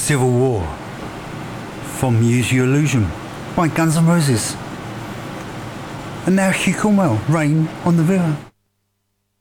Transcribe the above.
Civil War from Use Your Illusion by Guns N' Roses. And now Hugh Cornwell, Rain on the River.